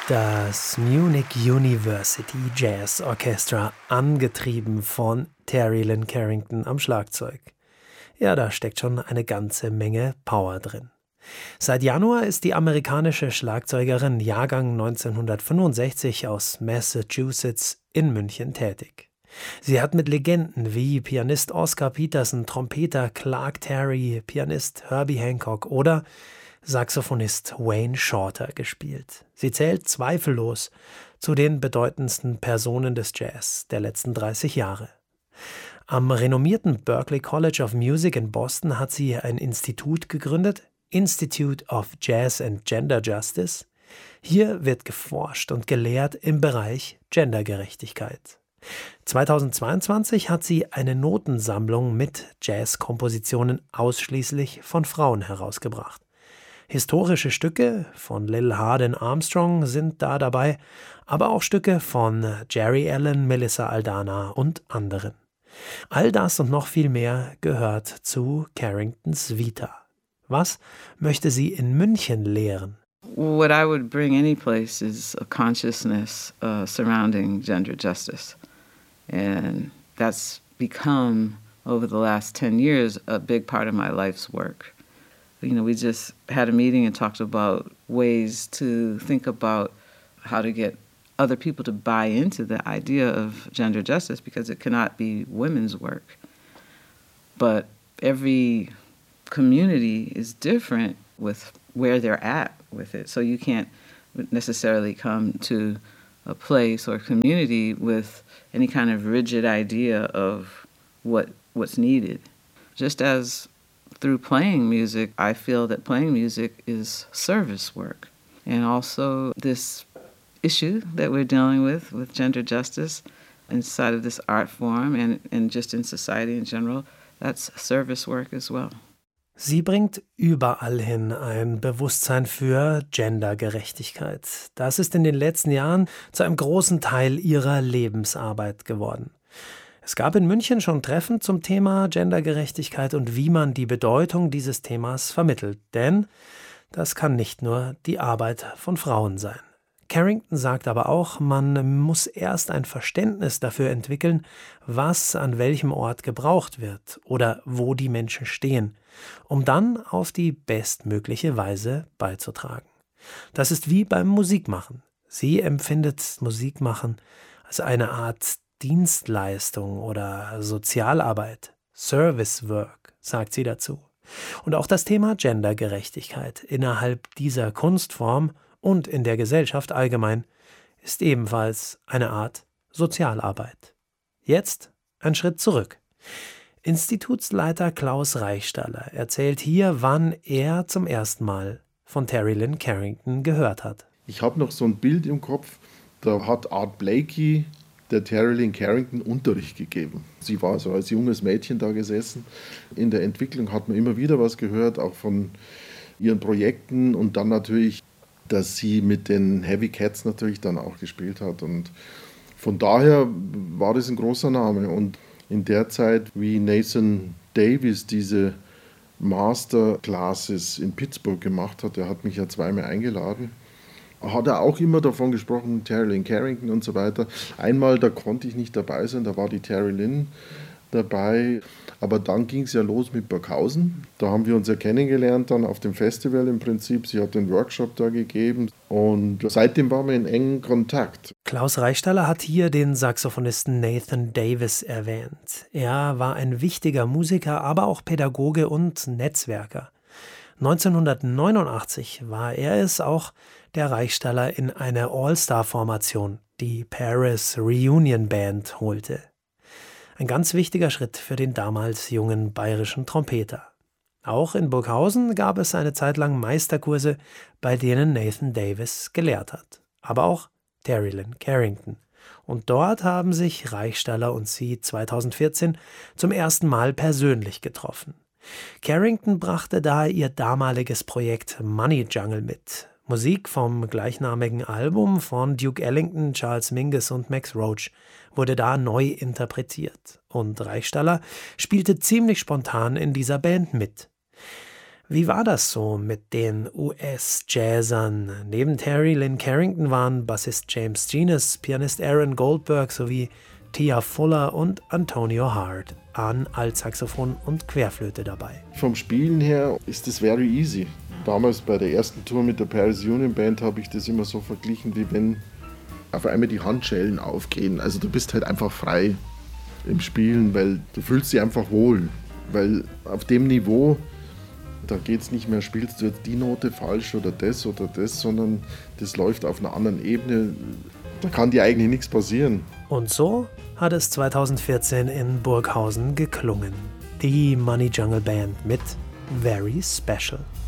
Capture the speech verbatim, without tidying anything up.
Das Munich University Jazz Orchestra, angetrieben von Terry Lynn Carrington am Schlagzeug. Ja, da steckt schon eine ganze Menge Power drin. Seit Januar ist die amerikanische Schlagzeugerin Jahrgang neunzehnhundertfünfundsechzig aus Massachusetts in München tätig. Sie hat mit Legenden wie Pianist Oscar Peterson, Trompeter Clark Terry, Pianist Herbie Hancock oder Saxophonist Wayne Shorter gespielt. Sie zählt zweifellos zu den bedeutendsten Personen des Jazz der letzten dreißig Jahre. Am renommierten Berklee College of Music in Boston hat sie ein Institut gegründet, Institute of Jazz and Gender Justice. Hier wird geforscht und gelehrt im Bereich Gendergerechtigkeit. zweitausendzweiundzwanzig hat sie eine Notensammlung mit Jazzkompositionen ausschließlich von Frauen herausgebracht. Historische Stücke von Lil Hardin Armstrong sind da dabei, aber auch Stücke von Jerry Allen, Melissa Aldana und anderen. All das und noch viel mehr gehört zu Carringtons Vita. Was möchte sie in München lehren? What I would bring any place is a consciousness uh, surrounding gender justice. And that's become, over the last ten years, a big part of my life's work. You know, we just had a meeting and talked about ways to think about how to get other people to buy into the idea of gender justice, because it cannot be women's work. But every community is different with where they're at with it. So you can't necessarily come to a place or community with any kind of rigid idea of what what's needed. Just as through playing music, I feel that playing music is service work. And also this issue that we're dealing with, with gender justice inside of this art form and, and just in society in general, that's service work as well. Sie bringt überall hin ein Bewusstsein für Gendergerechtigkeit. Das ist in den letzten Jahren zu einem großen Teil ihrer Lebensarbeit geworden. Es gab in München schon Treffen zum Thema Gendergerechtigkeit und wie man die Bedeutung dieses Themas vermittelt. Denn das kann nicht nur die Arbeit von Frauen sein. Carrington sagt aber auch, man muss erst ein Verständnis dafür entwickeln, was an welchem Ort gebraucht wird oder wo die Menschen stehen, um dann auf die bestmögliche Weise beizutragen. Das ist wie beim Musikmachen. Sie empfindet Musikmachen als eine Art Dienstleistung oder Sozialarbeit, Service Work, sagt sie dazu. Und auch das Thema Gendergerechtigkeit innerhalb dieser Kunstform und in der Gesellschaft allgemein ist ebenfalls eine Art Sozialarbeit. Jetzt ein Schritt zurück. Institutsleiter Klaus Reichstaller erzählt hier, wann er zum ersten Mal von Terry Lynn Carrington gehört hat. Ich habe noch so ein Bild im Kopf, da hat Art Blakey der Terry Lynn Carrington Unterricht gegeben. Sie war so als junges Mädchen da gesessen. In der Entwicklung hat man immer wieder was gehört, auch von ihren Projekten und dann natürlich, dass sie mit den Heavy Cats natürlich dann auch gespielt hat. Und von daher war das ein großer Name. Und in der Zeit, wie Nathan Davis diese Masterclasses in Pittsburgh gemacht hat, der hat mich ja zweimal eingeladen, hat er auch immer davon gesprochen, Terry Lynn Carrington und so weiter. Einmal, da konnte ich nicht dabei sein, da war die Terry Lynn dabei. Aber dann ging es ja los mit Burghausen. Da haben wir uns ja kennengelernt dann auf dem Festival im Prinzip. Sie hat den Workshop da gegeben und seitdem waren wir in engem Kontakt. Klaus Reichstaller hat hier den Saxophonisten Nathan Davis erwähnt. Er war ein wichtiger Musiker, aber auch Pädagoge und Netzwerker. neunzehnhundertneunundachtzig war er es auch, der Reichstaller in eine All-Star-Formation, die Paris Reunion Band, holte. Ein ganz wichtiger Schritt für den damals jungen bayerischen Trompeter. Auch in Burghausen gab es eine Zeit lang Meisterkurse, bei denen Nathan Davis gelehrt hat. Aber auch Terry Lynn Carrington. Und dort haben sich Reichstaller und sie zweitausendvierzehn zum ersten Mal persönlich getroffen. Carrington brachte da ihr damaliges Projekt Money Jungle mit. Musik vom gleichnamigen Album von Duke Ellington, Charles Mingus und Max Roach wurde da neu interpretiert. Und Reichstaller spielte ziemlich spontan in dieser Band mit. Wie war das so mit den U S-Jazzern? Neben Terry Lynn Carrington waren Bassist James Genius, Pianist Aaron Goldberg sowie Tia Fuller und Antonio Hart an Altsaxophon und Querflöte dabei. Vom Spielen her ist es very easy. Damals bei der ersten Tour mit der Paris Union Band habe ich das immer so verglichen, wie wenn auf einmal die Handschellen aufgehen. Also du bist halt einfach frei im Spielen, weil du fühlst dich einfach wohl. Weil auf dem Niveau, da geht es nicht mehr, spielst du jetzt die Note falsch oder das oder das, sondern das läuft auf einer anderen Ebene. Da kann dir eigentlich nichts passieren. Und so hat es zweitausendvierzehn in Burghausen geklungen. Die Money Jungle Band mit Very Special.